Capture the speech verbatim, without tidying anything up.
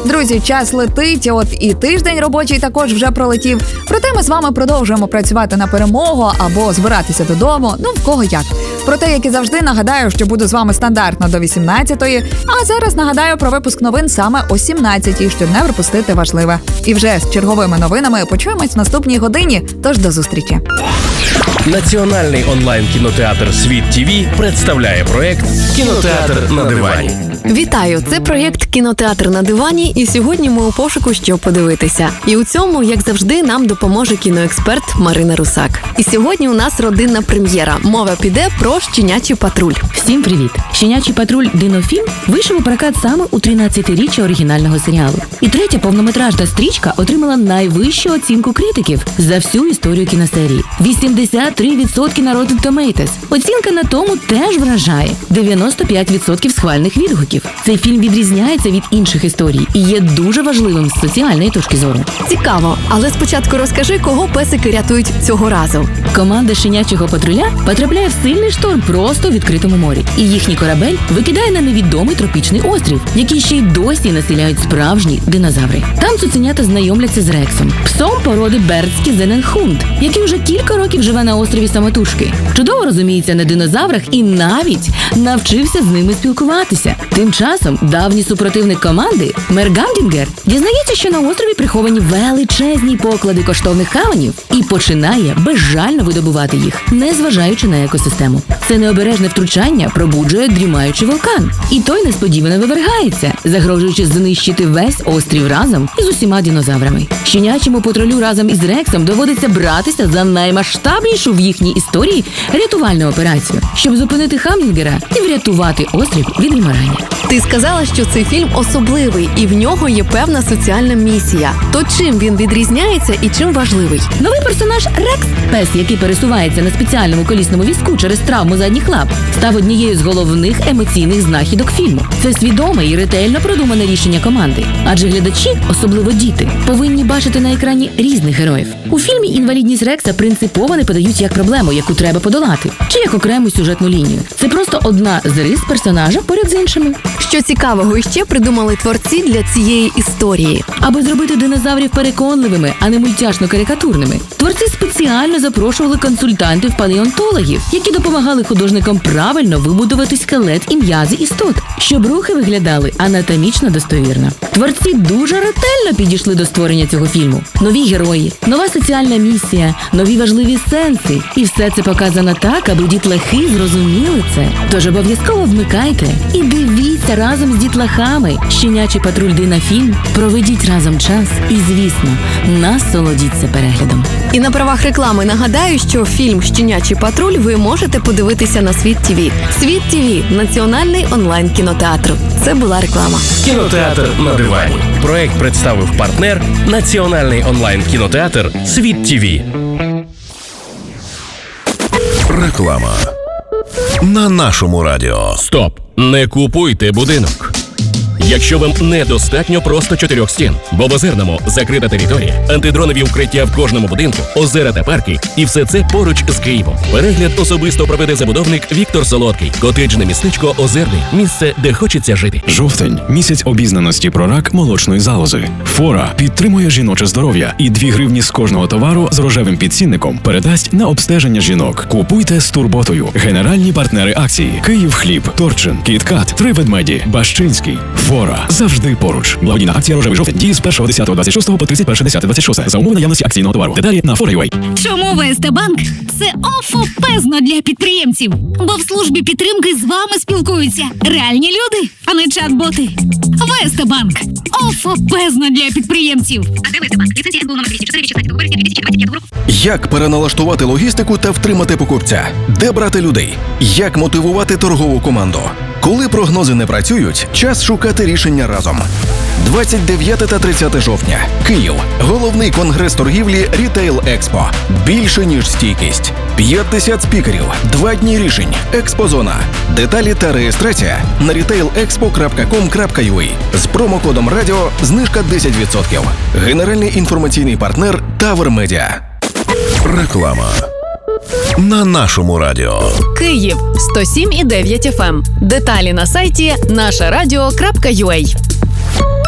Друзі, час летить, от і тиждень робочий також вже пролетів. Проте ми з вами продовжуємо працювати на перемогу або збиратися додому, ну в кого як. Проте, як і завжди, нагадаю, що буду з вами стандартно до вісімнадцятої, а зараз нагадаю про випуск новин саме о сімнадцятій, щоб не пропустити важливе. І вже з черговими новинами почуємось в наступній годині, тож до зустрічі. Національний онлайн-кінотеатр «Світ ТІВІ» представляє проект «Кінотеатр на дивані». Вітаю! Це проєкт «Кінотеатр на дивані», і сьогодні ми у пошуку, що подивитися. І у цьому, як завжди, нам допоможе кіноексперт Марина Русак. І сьогодні у нас родинна прем'єра. Мова піде про «Щенячий патруль». Всім привіт! «Щенячий патруль. Динофільм» вийшов у прокат саме у тринадцятиріччя оригінального серіалу. І третя повнометражна стрічка отримала найвищу оцінку критиків за всю історію кіносерії – вісімдесят три відсотки на Rotten Tomatoes. Оцінка на тому теж вражає – дев'яносто п'ять відсотків схвальних відгуків. Цей фільм відрізняється від інших історій і є дуже важливим з соціальної точки зору. Цікаво, але спочатку розкажи, кого песики рятують цього разу. Команда щенячого патруля потрапляє в сильний шторм просто в відкритому морі. І їхній корабель викидає на невідомий тропічний острів, який ще й досі населяють справжні динозаври. Там цуценята знайомляться з Рексом, псом породи Бердський Зененхунд, який вже кілька років живе на острові самотужки. Чудово розуміється на динозаврах і навіть навчився з ними спілкуватися. Тим часом давній супротивник команди, Мер Гамдінгер, дізнається, що на острові приховані величезні поклади коштовних каменів і починає безжально видобувати їх, не зважаючи на екосистему. Це необережне втручання пробуджує дрімаючий вулкан. І той несподівано вивергається, загрожуючи знищити весь острів разом із усіма динозаврами. Щенячому патрулю разом із Рексом доводиться братися за наймасштабнішу в їхній історії рятувальну операцію, щоб зупинити Гамдінгера і врятувати острів від вимирання. Ти сказала, що цей фільм особливий, і в нього є певна соціальна місія. То чим він відрізняється і чим важливий? Новий персонаж Рекс, пес, який пересувається на спеціальному колісному візку через травму задніх лап, став однією з головних емоційних знахідок фільму. Це свідоме і ретельно продумане рішення команди. Адже глядачі, особливо діти, повинні бачити на екрані різних героїв. У фільмі інвалідність Рекса принципово не подають як проблему, яку треба подолати, чи як окрему сюжетну лінію. Це просто одна з рис персонажа поряд з іншими. Що цікавого іще придумали творці для цієї історії? Аби зробити динозаврів переконливими, а не мультяшно-карикатурними, творці спеціально запрошували консультантів-палеонтологів, які допомагали художникам правильно вибудувати скелет і м'язи істот, щоб рухи виглядали анатомічно достовірно. Творці дуже ретельно підійшли до створення цього фільму. Нові герої, нова соціальна місія, нові важливі сенси. І все це показано так, аби дітлахи зрозуміли це. Тож обов'язково вмикайте і дивіться разом з дітлахами «Щенячий патруль. Динофільм». Проведіть разом час і, звісно, насолодіться переглядом. І на правах реклами нагадаю, що фільм «Щенячий патруль» ви можете подивитися на «Світ ТІВІ». «Світ ТІВІ» – національний онлайн-кінотеатр. Це була реклама. «Кінотеатр на дивані». Проект представив партнер Національний онлайн-кінотеатр «Світ ТІВІ». Реклама на нашому радіо. Стоп! Не купуйте будинок. Якщо вам недостатньо просто чотирьох стін, бо в Озерному закрита територія, антидронові укриття в кожному будинку, озера та парки, і все це поруч з Києвом. Перегляд особисто проведе забудовник Віктор Солодкий. Котеджне містечко Озерний. Місце, де хочеться жити. Жовтень – місяць обізнаності про рак молочної залози. Фора підтримує жіноче здоров'я і дві гривні з кожного товару з рожевим підцінником передасть на обстеження жінок. Купуйте з турботою. Генеральні партнери акції: Київхліб, Торчин, Кіткат, Три ведмеді, Бащинський. Фора завжди поруч. Благодійна акція «Рожевий жовтень» діє з першого десятого двадцять шостого по тридцять перше десяте двадцять шосте за умови наявності акційного товару. Деталі на фора крапка ю а. Чому ВСТ-банк – це офопезно для підприємців? Бо в службі підтримки з вами спілкуються реальні люди, а не чат-боти. ВСТ-банк – офопезно для підприємців. А де ВСТ-банк? Ліцензія ес бе у номер двісті чотири від шістнадцятого вересня дві тисячі двадцять п'ятого року. Як переналаштувати логістику та втримати покупця? Де брати людей? Як мотивувати торгову команду? Коли прогнози не працюють, час шукати рішення разом. двадцять дев'яте та тридцяте жовтня. Київ. Головний конгрес торгівлі «Рітейл Експо». Більше, ніж стійкість. п'ятдесят спікерів. Два дні рішень. Експозона. Деталі та реєстрація на рітейл експо крапка ком крапка ю а. З промокодом радіо знижка десять відсотків. Генеральний інформаційний партнер Тавер Медіа. Реклама на нашому радіо. Київ сто сім і дев'ять еф ем. Деталі на сайті наша радіо крапка ю а.